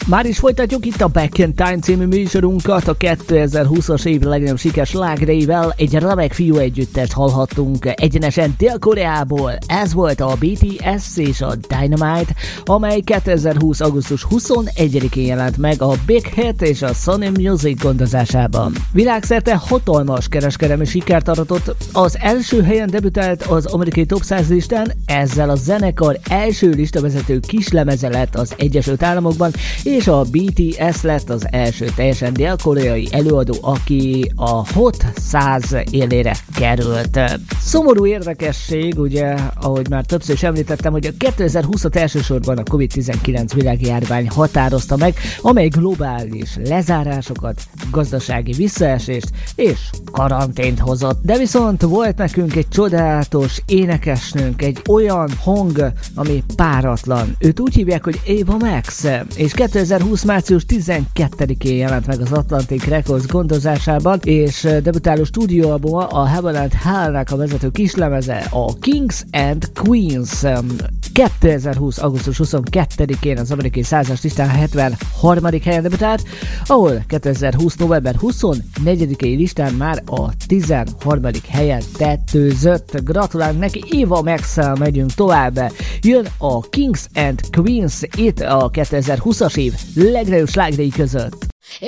Már is folytatjuk itt a Back in Time című műsorunkat a 2020-as év legnagyobb sikeres slágereivel. Egy remek fiú együttest hallhattunk egyenesen Dél-Koreából. Ez volt a BTS és a Dynamite, amely 2020. augusztus 21-én jelent meg a Big Hit és a Sony Music gondozásában. Világszerte hatalmas kereskedelmi sikert aratott, az első helyen debütált az amerikai Top 100 listán, ezzel a zenekar első listavezető kislemeze lett az Egyesült Államokban, és a BTS lett az első teljesen dél-koreai előadó, aki a Hot 100 élére került. Szomorú érdekesség, ugye, ahogy már többször is említettem, hogy a 2020-at elsősorban a COVID-19 világjárvány határozta meg, amely globális lezárásokat, gazdasági visszaesést és karantént hozott. De viszont volt nekünk egy csodálatos énekesnőnk, egy olyan hang, ami páratlan. Őt úgy hívják, hogy Ava Max, és 2020. március 12-én jelent meg az Atlantic Records gondozásában, és debütáló stúdióalbuma a Heaven and Hell-nek a vezető kislemeze, a Kings and Queens. 2020. augusztus 22-én az amerikai 100-as listán 73. helyen debütált, ahol 2020. november 24-i listán már a 13. helyen tetőzött. Gratulálunk neki, Ava Max-szel megyünk tovább. Jön a Kings and Queens itt a 2020-as év legnagyobb slágerei között.